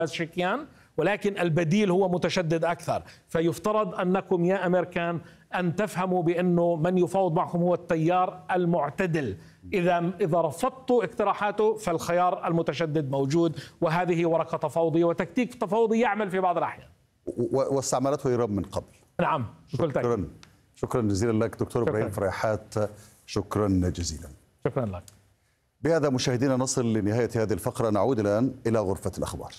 بازشكيان، ولكن البديل هو متشدد أكثر. فيفترض أنكم يا أمريكان أن تفهموا بأنه من يفاوض معكم هو التيار المعتدل. إذا رفضتوا اقتراحاته فالخيار المتشدد موجود، وهذه ورقة تفاوضية وتكتيك تفاوضي يعمل في بعض الأحيان، واستعملته إيران من قبل. نعم. شكرا جزيلا لك دكتور إبراهيم فريحات، شكرا جزيلا. شكرا لك. بهذا مشاهدينا نصل لنهاية هذه الفقرة، نعود الآن إلى غرفة الأخبار.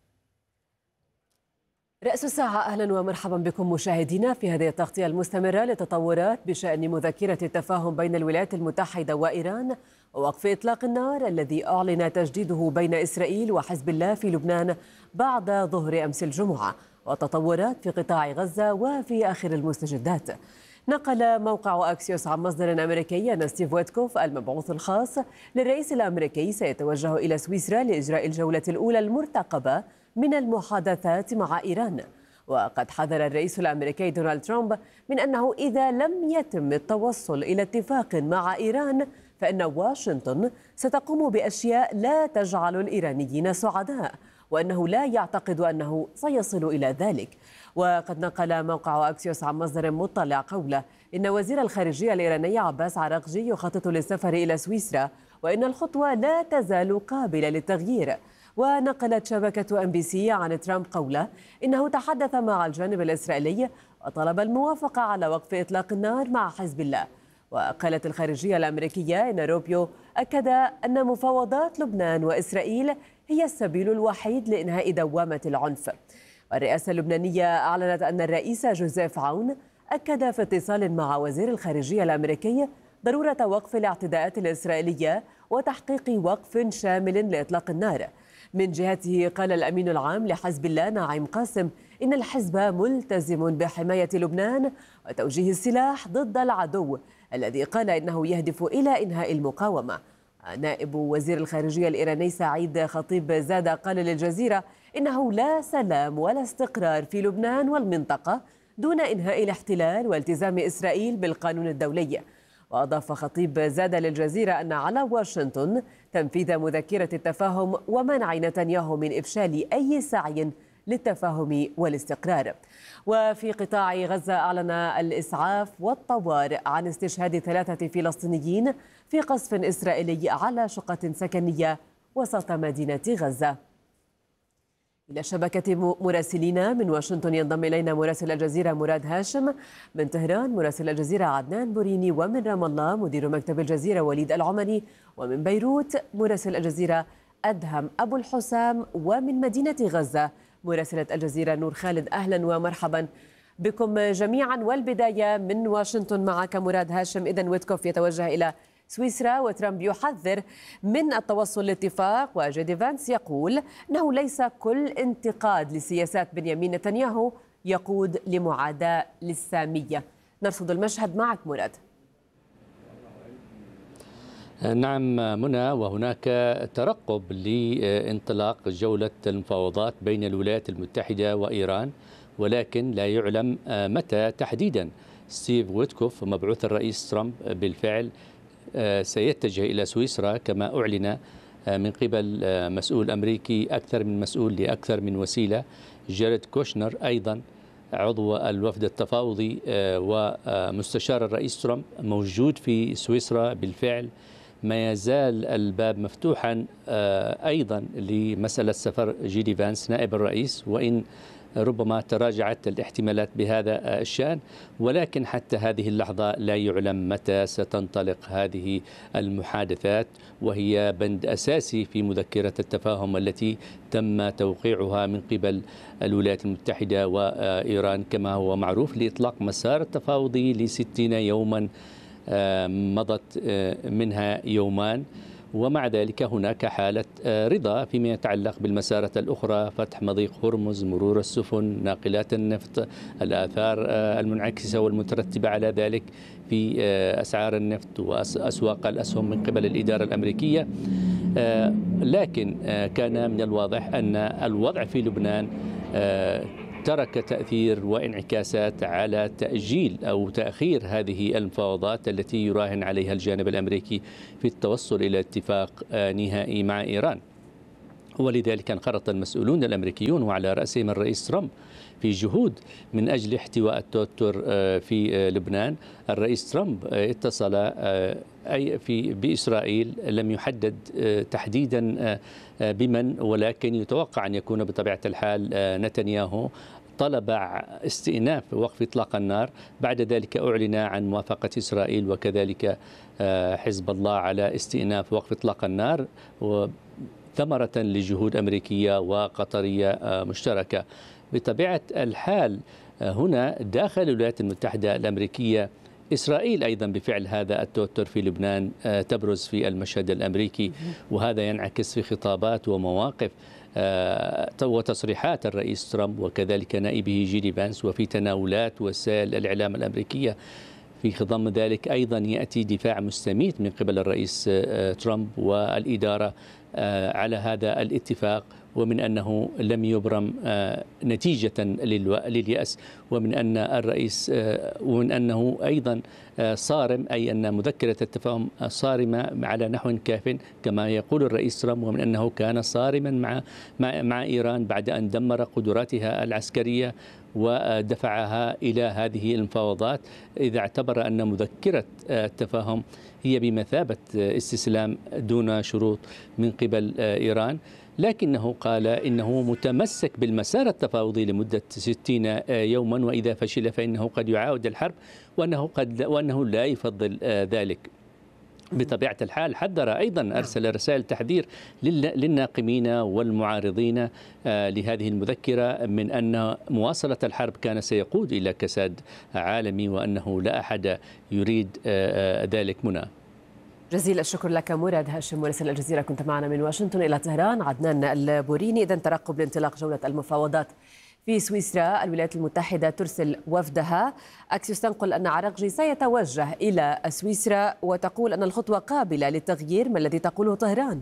رأس الساعة، أهلا ومرحبا بكم مشاهدينا في هذه التغطية المستمرة لتطورات بشأن مذكرة التفاهم بين الولايات المتحدة وإيران ووقف إطلاق النار الذي أعلن تجديده بين إسرائيل وحزب الله في لبنان بعد ظهر أمس الجمعة، وتطورات في قطاع غزة وفي آخر المستجدات. نقل موقع أكسيوس عن مصدر أمريكي أن ستيف ويتكوف المبعوث الخاص للرئيس الأمريكي سيتوجه إلى سويسرا لإجراء الجولة الأولى المرتقبة من المحادثات مع إيران. وقد حذر الرئيس الأمريكي دونالد ترامب من أنه إذا لم يتم التوصل إلى اتفاق مع إيران فإن واشنطن ستقوم بأشياء لا تجعل الإيرانيين سعداء، وأنه لا يعتقد أنه سيصل إلى ذلك. وقد نقل موقع أكسيوس عن مصدر مطلع قوله إن وزير الخارجية الإيراني عباس عراقجي يخطط للسفر إلى سويسرا، وإن الخطوة لا تزال قابلة للتغيير. ونقلت شبكة MBC عن ترامب قوله إنه تحدث مع الجانب الإسرائيلي وطلب الموافقة على وقف إطلاق النار مع حزب الله. وقالت الخارجية الأمريكية إن روبيو أكد أن مفاوضات لبنان وإسرائيل هي السبيل الوحيد لإنهاء دوامة العنف. والرئاسة اللبنانية أعلنت أن الرئيس جوزيف عون أكد في اتصال مع وزير الخارجية الأمريكي ضرورة وقف الاعتداءات الإسرائيلية وتحقيق وقف شامل لإطلاق النار. من جهته قال الأمين العام لحزب الله ناعم قاسم إن الحزب ملتزم بحماية لبنان وتوجيه السلاح ضد العدو الذي قال إنه يهدف إلى إنهاء المقاومة. نائب وزير الخارجية الإيراني سعيد خطيب زاد قال للجزيرة إنه لا سلام ولا استقرار في لبنان والمنطقة دون إنهاء الاحتلال والتزام إسرائيل بالقانون الدولي. وأضاف خطيب زاد للجزيرة أن على واشنطن تنفيذ مذكرة التفاهم ومنع نتنياهو من إفشال أي سعي للتفاهم والاستقرار. وفي قطاع غزة أعلن الإسعاف والطوارئ عن استشهاد 3 فلسطينيين في قصف إسرائيلي على شقة سكنية وسط مدينة غزة. إلى شبكة مراسلينا من واشنطن ينضم إلينا مراسل الجزيرة مراد هاشم، من طهران مراسل الجزيرة عدنان بوريني، ومن رام الله مدير مكتب الجزيرة وليد العمري، ومن بيروت مراسل الجزيرة أدهم أبو الحسام، ومن مدينة غزة مراسلة الجزيرة نور خالد. أهلا ومرحبا بكم جميعا. والبداية من واشنطن معك مراد هاشم. إذن ويتكوف يتوجه إلى سويسرا وترامب يحذر من التوصل لاتفاق، وجيدي فانس يقول أنه ليس كل انتقاد لسياسات بنيامين نتنياهو يقود لمعاداة للسامية. نرصد المشهد معك مراد. نعم منى، وهناك ترقب لانطلاق جولة المفاوضات بين الولايات المتحدة وإيران، ولكن لا يعلم متى تحديدا. ستيف ويتكوف مبعوث الرئيس ترامب بالفعل سيتجه إلى سويسرا كما أعلن من قبل مسؤول أمريكي أكثر من مسؤول لأكثر من وسيلة. جاريد كوشنر أيضا عضو الوفد التفاوضي ومستشار الرئيس ترامب موجود في سويسرا بالفعل. ما يزال الباب مفتوحا أيضا لمسألة سفر جيدي فانس نائب الرئيس، وإن ربما تراجعت الاحتمالات بهذا الشأن، ولكن حتى هذه اللحظة لا يعلم متى ستنطلق هذه المحادثات، وهي بند أساسي في مذكرة التفاهم التي تم توقيعها من قبل الولايات المتحدة وإيران كما هو معروف لإطلاق مسار التفاوضي ل60 يوما مضت منها يومان. ومع ذلك هناك حالة رضا فيما يتعلق بالمسارات الأخرى، فتح مضيق هرمز، مرور السفن، ناقلات النفط، الآثار المنعكسة والمترتبة على ذلك في أسعار النفط وأسواق الأسهم من قبل الإدارة الأمريكية. لكن كان من الواضح أن الوضع في لبنان ترك تأثير وانعكاسات على تأجيل أو تأخير هذه المفاوضات التي يراهن عليها الجانب الأمريكي في التوصل إلى اتفاق نهائي مع إيران. ولذلك انخرط المسؤولون الأمريكيون وعلى رأسهم الرئيس ترامب في جهود من أجل احتواء التوتر في لبنان. الرئيس ترامب اتصل بإسرائيل، لم يحدد تحديدا بمن، ولكن يتوقع أن يكون بطبيعة الحال نتنياهو. طلب استئناف وقف إطلاق النار، بعد ذلك أعلن عن موافقة إسرائيل وكذلك حزب الله على استئناف وقف إطلاق النار، ثمرة لجهود أمريكية وقطرية مشتركة. بطبيعة الحال هنا داخل الولايات المتحدة الأمريكية إسرائيل أيضا بفعل هذا التوتر في لبنان تبرز في المشهد الأمريكي، وهذا ينعكس في خطابات ومواقف وتصريحات الرئيس ترامب وكذلك نائبه جيدي فانس، وفي تناولات وسائل الإعلام الأمريكية. في خضم ذلك أيضا يأتي دفاع مستميت من قبل الرئيس ترامب والإدارة على هذا الاتفاق، ومن أنه لم يبرم نتيجة لليأس، ومن أنه أيضا صارم، أي أن مذكرة التفاهم صارمة على نحو كاف كما يقول الرئيس ترامب، ومن أنه كان صارما مع إيران بعد أن دمر قدراتها العسكرية ودفعها إلى هذه المفاوضات، إذا اعتبر أن مذكرة التفاهم هي بمثابة استسلام دون شروط من قبل إيران. لكنه قال إنه متمسك بالمسار التفاوضي لمدة 60 يوما، وإذا فشل فإنه قد يعاود الحرب، وأنه لا يفضل ذلك. بطبيعة الحال حذر أيضا، أرسل رسائل تحذير للناقمين والمعارضين لهذه المذكرة من أن مواصلة الحرب كان سيقود إلى كساد عالمي، وأنه لا أحد يريد ذلك. منى، جزيل الشكر لك مراد هاشم مراسل الجزيرة، كنت معنا من واشنطن إلى طهران. عدنان البوريني، إذن ترقب لانطلاق جولة المفاوضات في سويسرا. الولايات المتحدة ترسل وفدها. أكسيوس تنقل أن عراقجي سيتوجه إلى سويسرا وتقول أن الخطوة قابلة للتغيير. ما الذي تقوله طهران؟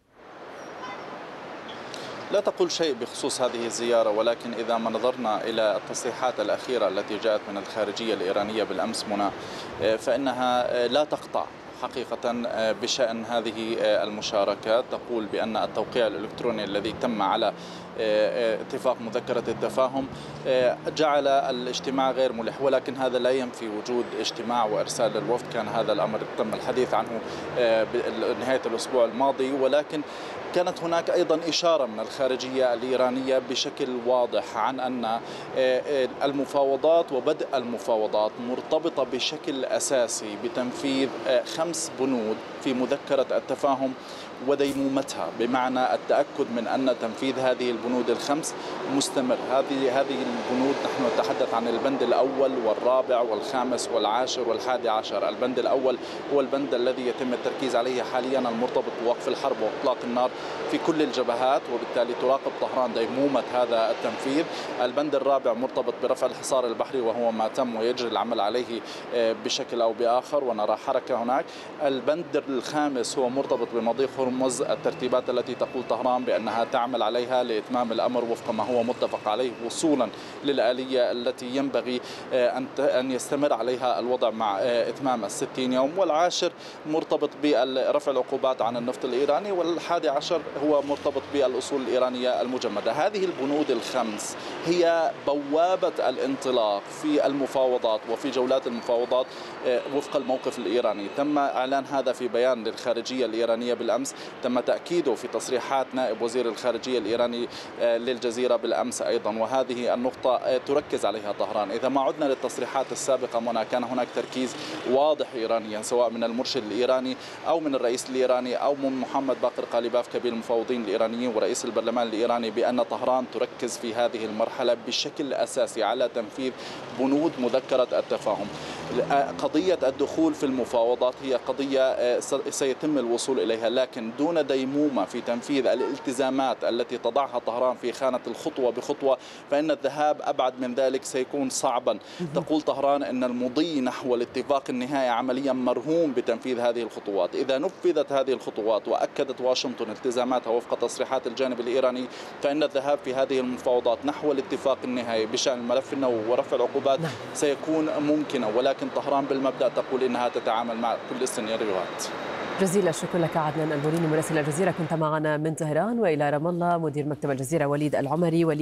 لا تقول شيء بخصوص هذه الزيارة، ولكن إذا ما نظرنا إلى التصريحات الأخيرة التي جاءت من الخارجية الإيرانية بالأمس منى، فإنها لا تقطع حقيقة بشأن هذه المشاركات. تقول بأن التوقيع الإلكتروني الذي تم على اتفاق مذكرة التفاهم جعل الاجتماع غير ملح، ولكن هذا لا ينفي وجود اجتماع وإرسال الوفد. كان هذا الأمر تم الحديث عنه نهاية الأسبوع الماضي، ولكن كانت هناك أيضا إشارة من الخارجية الإيرانية بشكل واضح عن أن المفاوضات وبدء المفاوضات مرتبطة بشكل أساسي بتنفيذ 5 بنود في مذكرة التفاهم وديمومتها، بمعنى التأكد من أن تنفيذ هذه البنود ال5 مستمر. هذه البنود نحن نتحدث عن البند الأول والرابع والخامس والعاشر والحادي عشر. البند الأول هو البند الذي يتم التركيز عليه حاليا، المرتبط بوقف الحرب وإطلاق النار في كل الجبهات، وبالتالي تراقب طهران ديمومة هذا التنفيذ. البند الرابع مرتبط برفع الحصار البحري، وهو ما تم ويجري العمل عليه بشكل أو بآخر، ونرى حركة هناك. البند الخامس هو مرتبط بمضيق هرمز، الترتيبات التي تقول طهران بأنها تعمل عليها لإتمام الأمر وفق ما هو متفق عليه وصولا للآلية التي ينبغي أن يستمر عليها الوضع مع إتمام 60 يوم. والعاشر مرتبط برفع العقوبات عن النفط الإيراني، والحادي عشر هو مرتبط بالأصول الإيرانية المجمدة. هذه البنود ال5 هي بوابة الانطلاق في المفاوضات وفي جولات المفاوضات وفق الموقف الإيراني. تم إعلان هذا في بيان للخارجية الإيرانية بالأمس، تم تأكيده في تصريحات نائب وزير الخارجية الإيراني للجزيرة بالأمس أيضا، وهذه النقطة تركز عليها طهران. إذا ما عدنا للتصريحات السابقة منى، كان هناك تركيز واضح إيرانيا سواء من المرشد الإيراني أو من الرئيس الإيراني أو من محمد باقر قاليباف كبير المفوضين الإيرانيين ورئيس البرلمان الإيراني، بأن طهران تركز في هذه المرحلة بشكل أساسي على تنفيذ بنود مذكرة التفاهم. قضية الدخول في المفاوضات هي قضية سيتم الوصول إليها، لكن دون ديمومة في تنفيذ الالتزامات التي تضعها طهران في خانة الخطوة بخطوة، فإن الذهاب أبعد من ذلك سيكون صعبا. تقول طهران أن المضي نحو الاتفاق النهائي عمليا مرهون بتنفيذ هذه الخطوات. إذا نفذت هذه الخطوات وأكدت واشنطن التزاماتها وفق تصريحات الجانب الإيراني، فإن الذهاب في هذه المفاوضات نحو الاتفاق النهائي بشأن الملف النووي ورفع العقوبات سيكون ممكنا، ولكن طهران بالمبدأ تقول إنها تتعامل مع كل السيناريوهات. جزيل الشكر لك عدنان البوليني مراسل الجزيرة، كنت معنا من طهران. وإلى رام الله مدير مكتب الجزيرة وليد العمري.